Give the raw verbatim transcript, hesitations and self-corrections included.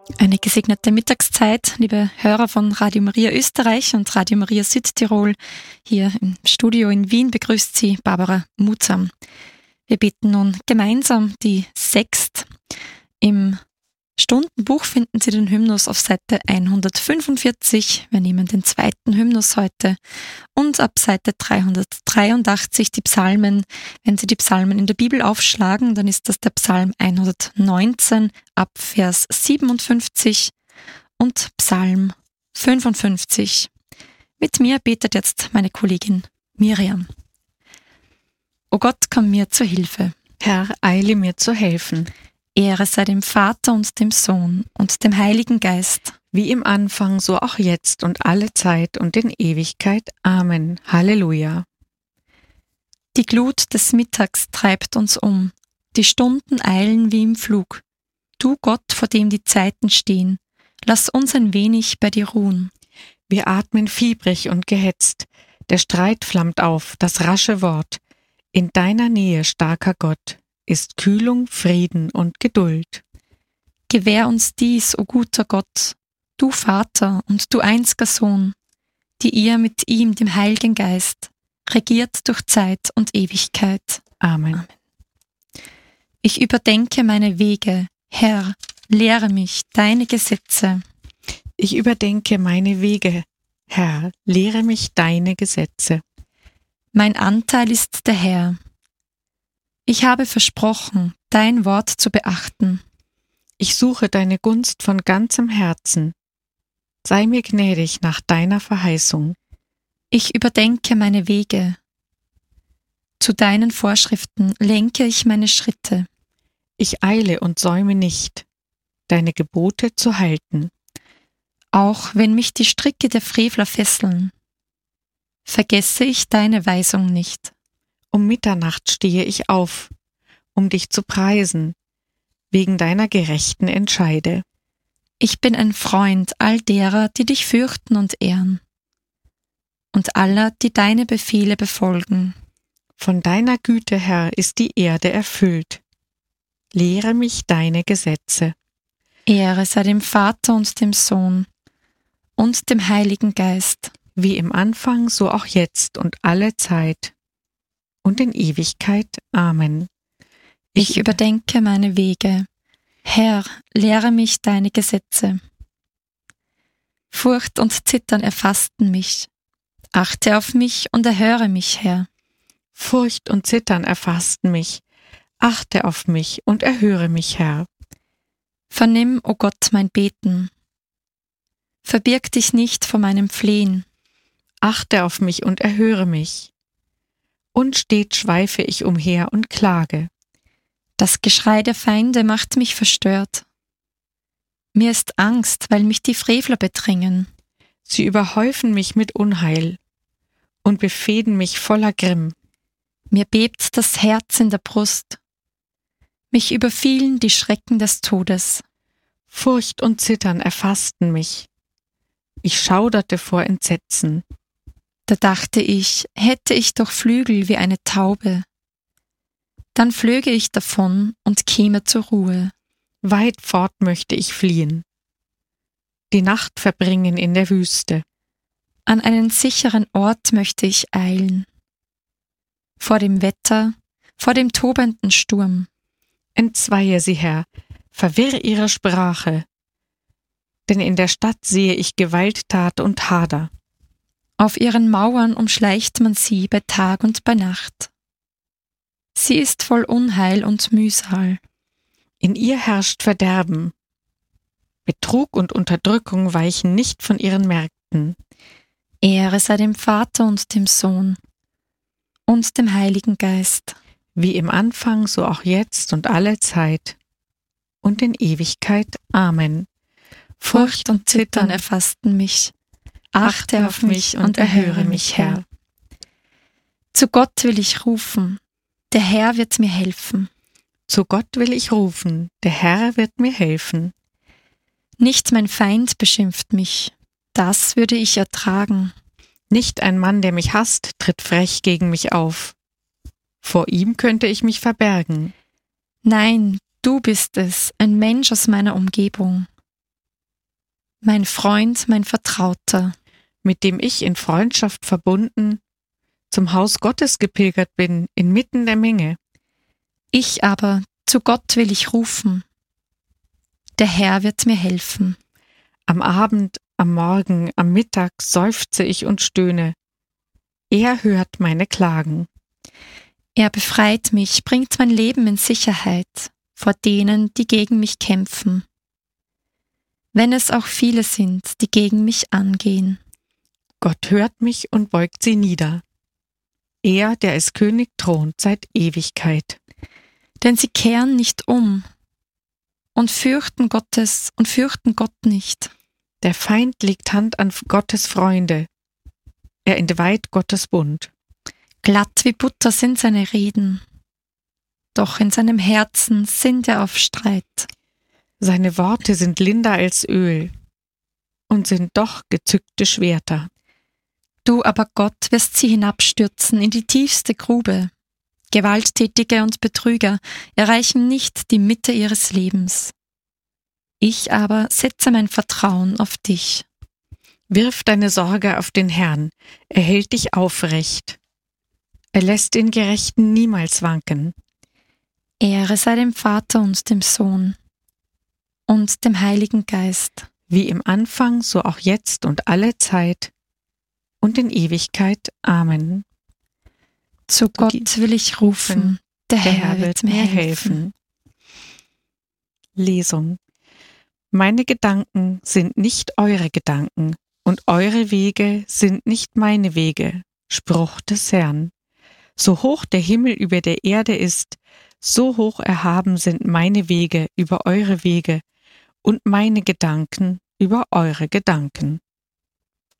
Eine gesegnete Mittagszeit, liebe Hörer von Radio Maria Österreich und Radio Maria Südtirol. Hier im Studio in Wien begrüßt Sie Barbara Mutsam. Wir beten nun gemeinsam die Sext. Im Stundenbuch finden Sie den Hymnus auf Seite hundertfünfundvierzig. Wir nehmen den zweiten Hymnus heute. Und ab Seite dreihundertdreiundachtzig die Psalmen. Wenn Sie die Psalmen in der Bibel aufschlagen, dann ist das der Psalm hundertneunzehn ab Vers siebenundfünfzig und Psalm fünfundfünfzig. Mit mir betet jetzt meine Kollegin Miriam. O Gott, komm mir zur Hilfe. Herr, eile mir zu helfen. Ehre sei dem Vater und dem Sohn und dem Heiligen Geist. Wie im Anfang, so auch jetzt und alle Zeit und in Ewigkeit. Amen. Halleluja. Die Glut des Mittags treibt uns um. Die Stunden eilen wie im Flug. Du Gott, vor dem die Zeiten stehen, lass uns ein wenig bei dir ruhen. Wir atmen fiebrig und gehetzt. Der Streit flammt auf, das rasche Wort. In deiner Nähe, starker Gott, ist Kühlung, Frieden und Geduld. Gewähr uns dies, o guter Gott, du Vater und du einziger Sohn, die ihr mit ihm, dem Heiligen Geist, regiert durch Zeit und Ewigkeit. Amen. Amen. Ich überdenke meine Wege, Herr, lehre mich deine Gesetze. Ich überdenke meine Wege, Herr, lehre mich deine Gesetze. Mein Anteil ist der Herr. Ich habe versprochen, dein Wort zu beachten. Ich suche deine Gunst von ganzem Herzen. Sei mir gnädig nach deiner Verheißung. Ich überdenke meine Wege. Zu deinen Vorschriften lenke ich meine Schritte. Ich eile und säume nicht, deine Gebote zu halten. Auch wenn mich die Stricke der Frevler fesseln, vergesse ich deine Weisung nicht. Um Mitternacht stehe ich auf, um dich zu preisen, wegen deiner gerechten Entscheide. Ich bin ein Freund all derer, die dich fürchten und ehren, und aller, die deine Befehle befolgen. Von deiner Güte, Herr, ist die Erde erfüllt. Lehre mich deine Gesetze. Ehre sei dem Vater und dem Sohn und dem Heiligen Geist. Wie im Anfang, so auch jetzt und alle Zeit und in Ewigkeit. Amen. Ich, ich überdenke meine Wege. Herr, lehre mich deine Gesetze. Furcht und Zittern erfassten mich. Achte auf mich und erhöre mich, Herr. Furcht und Zittern erfassten mich. Achte auf mich und erhöre mich, Herr. Vernimm, o Gott, mein Beten. Verbirg dich nicht vor meinem Flehen. Achte auf mich und erhöre mich. Unstet schweife ich umher und klage. Das Geschrei der Feinde macht mich verstört. Mir ist Angst, weil mich die Frevler bedrängen. Sie überhäufen mich mit Unheil und befehden mich voller Grimm. Mir bebt das Herz in der Brust. Mich überfielen die Schrecken des Todes. Furcht und Zittern erfassten mich. Ich schauderte vor Entsetzen. Da dachte ich, hätte ich doch Flügel wie eine Taube. Dann flöge ich davon und käme zur Ruhe. Weit fort möchte ich fliehen, die Nacht verbringen in der Wüste. An einen sicheren Ort möchte ich eilen. Vor dem Wetter, vor dem tobenden Sturm. Entzweie sie, Herr, verwirr ihre Sprache, denn in der Stadt sehe ich Gewalttat und Hader. Auf ihren Mauern umschleicht man sie bei Tag und bei Nacht. Sie ist voll Unheil und Mühsal. In ihr herrscht Verderben. Betrug und Unterdrückung weichen nicht von ihren Märkten. Ehre sei dem Vater und dem Sohn und dem Heiligen Geist. Wie im Anfang, so auch jetzt und alle Zeit und in Ewigkeit. Amen. Furcht und Zittern erfassten mich. Achte auf mich und erhöre mich, Herr. Zu Gott will ich rufen, der Herr wird mir helfen. Zu Gott will ich rufen, der Herr wird mir helfen. Nicht mein Feind beschimpft mich, das würde ich ertragen. Nicht ein Mann, der mich hasst, tritt frech gegen mich auf. Vor ihm könnte ich mich verbergen. Nein, du bist es, ein Mensch aus meiner Umgebung. mein Freund, mein Vertrauter, mit dem ich in Freundschaft verbunden zum Haus Gottes gepilgert bin, inmitten der Menge. Ich aber, zu Gott will ich rufen. Der Herr wird mir helfen. Am Abend, am Morgen, am Mittag seufze ich und stöhne. Er hört meine Klagen. Er befreit mich, bringt mein Leben in Sicherheit vor denen, die gegen mich kämpfen. Wenn es auch viele sind, die gegen mich angehen. Gott hört mich und beugt sie nieder. Er, der als König thront seit Ewigkeit. Denn sie kehren nicht um und fürchten Gottes und fürchten Gott nicht. Der Feind legt Hand an Gottes Freunde. Er entweiht Gottes Bund. Glatt wie Butter sind seine Reden, doch in seinem Herzen sinnt er auf Streit. Seine Worte sind linder als Öl und sind doch gezückte Schwerter. Du aber, Gott, wirst sie hinabstürzen in die tiefste Grube. Gewalttätige und Betrüger erreichen nicht die Mitte ihres Lebens. Ich aber setze mein Vertrauen auf dich. Wirf deine Sorge auf den Herrn, er hält dich aufrecht. Er lässt den Gerechten niemals wanken. Ehre sei dem Vater und dem Sohn und dem Heiligen Geist. Wie im Anfang, so auch jetzt und alle Zeit und in Ewigkeit. Amen. Zu Gott will ich rufen, der, der Herr wird mir helfen. Lesung. Meine Gedanken sind nicht eure Gedanken und eure Wege sind nicht meine Wege. Spruch des Herrn. So hoch der Himmel über der Erde ist, so hoch erhaben sind meine Wege über eure Wege und meine Gedanken über eure Gedanken.